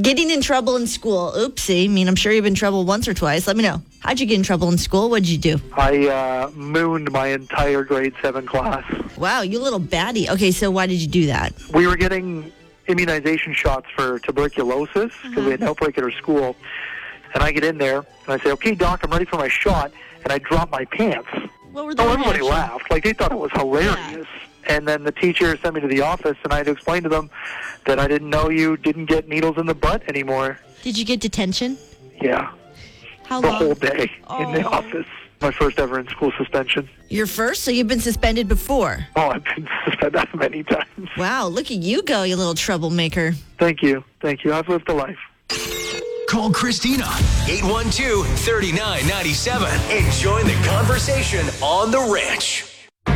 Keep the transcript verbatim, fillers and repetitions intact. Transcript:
Getting in trouble in school. Oopsie. I mean, I'm sure you've been in trouble once or twice. Let me know. How'd you get in trouble in school? What'd you do? I uh, mooned my entire grade seven class. Wow, you little baddie. Okay, so why did you do that? We were getting immunization shots for tuberculosis because uh-huh. we had an outbreak at our school. And I get in there, and I say, okay, Doc, I'm ready for my shot. And I drop my pants. What were the Oh, everybody reaction? laughed. Like, they thought it was hilarious. Yeah. And then the teacher sent me to the office, and I had to explain to them that I didn't know you didn't get needles in the butt anymore. Did you get detention? Yeah. How the long? whole day oh. in the office. My first ever in-school suspension. Your first? So you've been suspended before? Oh, I've been suspended that many times. Wow, look at you go, you little troublemaker. Thank you. Thank you. I've lived a life. Call Christina, eight one two, three nine nine seven, and join the conversation on The Ranch.